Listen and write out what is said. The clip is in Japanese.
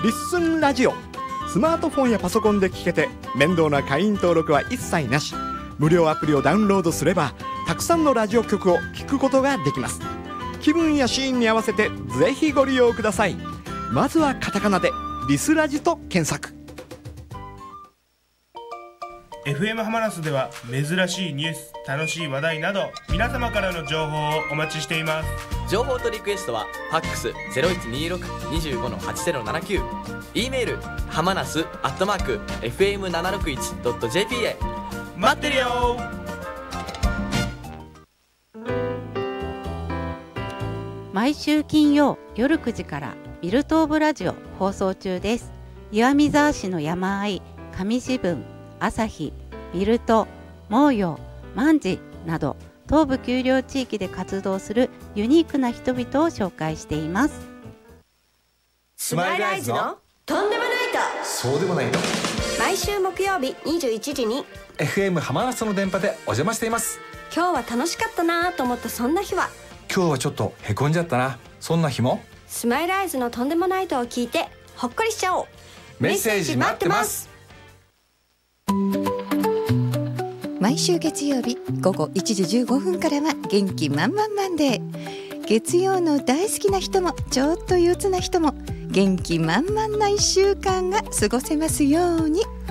リッスンラジオ。スマートフォンやパソコンで聞けて面倒な会員登録は一切なし。無料アプリをダウンロードすればたくさんのラジオ局を聞くことができます。気分やシーンに合わせてぜひご利用ください。まずはカタカナでリスラジと検索。 FM ハマナスでは珍しいニュース、楽しい話題など皆様からの情報をお待ちしています。 情報とリクエストはファックス 0126-25-8079、 E メールはまなす@fm761.jp へ。 待ってるよ。 毎週金曜夜9時からビルトーブラジオ放送中です。岩見沢市の山あい、上志分、朝日、ビルト、毛陽、万治など東部丘陵地域で活動するユニークな人々を紹介しています。 スマイルアイズのとんでもないとそうでもないと、 毎週木曜日21時に FM ハマナスの電波でお邪魔しています。 今日は楽しかったなと思ったそんな日は、 今日はちょっとへこんじゃったな、そんな日もスマイルアイズのとんでもないとを聞いてほっこりしちゃおう。 メッセージ待ってます。 毎週月曜日午後1時15分からは元気満々マンデー。月曜の大好きな人もちょっと憂鬱な人も元気満々な1週間が過ごせますように。